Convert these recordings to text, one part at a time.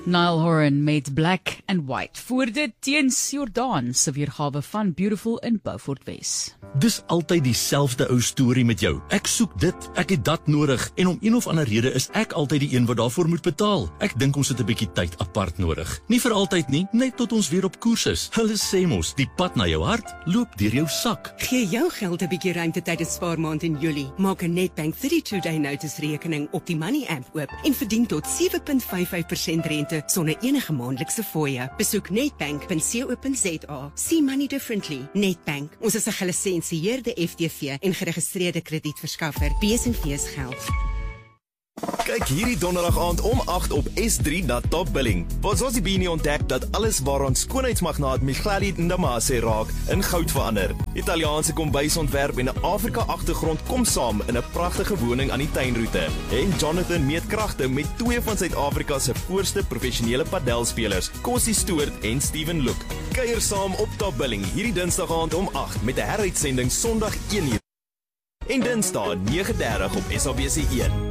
Niall Horan met Black and White. Voor dit teens Jordaan se weergawe van Beautiful in Beaufort Wes. Dis altyd dieselfde ou storie met jou. Ek soek dit, ek het dat nodig en om een of ander rede is ek altyd die een wat daarvoor moet betaal. Ek dink ons het 'n bietjie tyd apart nodig. Nie vir altyd nie, net tot ons weer op koers is. Hulle sê mos, die pad na jou hart loop deur jou sak. Gee jou geld 'n bietjie ruimte tydens spaarmaand in Julie. Maak 'n Nedbank 32-day notice rekening op die Money app oop en verdien tot 7.55% rente sonder enige maandelikse fooie. Besoek nedbank.co.za. See money differently. Nedbank. Ons is 'n gelisensieerde FTV en geregistreerde kredietverskaffer. Besenfees geld. Kyk hierdie donderdag aand om 8 op S3 na Top Billing. Waar Bini ontdek dat alles waaraan skoonheidsmagnaat Micheli Ndamase raak in goud verander. Italiaanse kombuisontwerp en 'n Afrika-agtergrond kom saam in 'n pragtige woning aan die tuinroete. En Jonathan meet kragte met twee van Suid-Afrika se voorste professionele padelspelers, Kossie Stoort en Steven Look. Kuier saam op Top Billing hierdie Dinsdag aand om 8 met 'n heruitsending Sondag 1uur. En Dinsdag 9:30 op SABC1.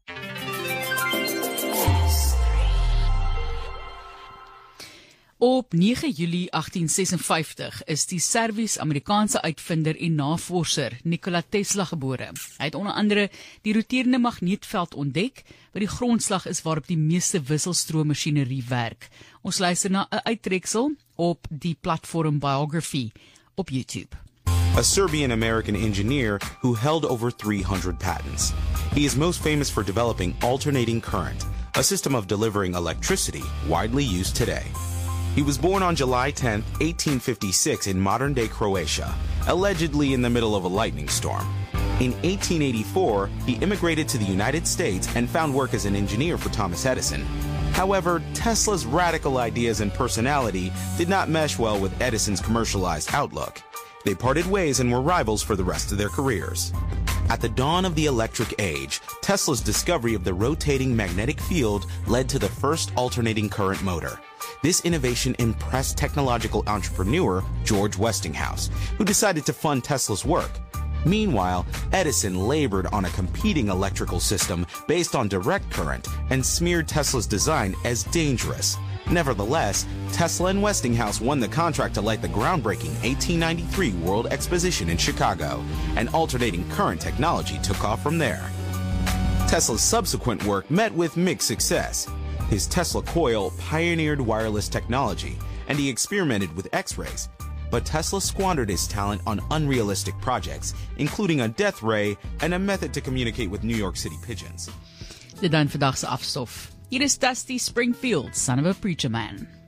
Op 9 Julie 1856 is die Servies-Amerikaanse uitvinder en navorser Nikola Tesla gebore. Hy het onder andere die roterende magneetveld ontdek, wat die grondslag is waarop die meeste wisselstroommasjinerie werk. Ons luister na 'n uittreksel op die platform Biography op YouTube. A Serbian-American engineer who held over 300 patents. He is most famous for developing alternating current, a system of delivering electricity widely used today. He was born on July 10, 1856 in modern-day Croatia, allegedly in the middle of a lightning storm. In 1884, he immigrated to the United States and found work as an engineer for Thomas Edison. However, Tesla's radical ideas and personality did not mesh well with Edison's commercialized outlook. They parted ways and were rivals for the rest of their careers. At the dawn of the electric age, Tesla's discovery of the rotating magnetic field led to the first alternating current motor. This innovation impressed technological entrepreneur George Westinghouse, who decided to fund Tesla's work. Meanwhile, Edison labored on a competing electrical system based on direct current and smeared Tesla's design as dangerous. Nevertheless, Tesla and Westinghouse won the contract to light the groundbreaking 1893 World Exposition in Chicago, and alternating current technology took off from there. Tesla's subsequent work met with mixed success. His Tesla coil pioneered wireless technology, and he experimented with X-rays. But Tesla squandered his talent on unrealistic projects, including a death ray and a method to communicate with New York City pigeons. Dit dan vandag se afstof. Hier is Dusty Springfield, Son of a Preacher Man.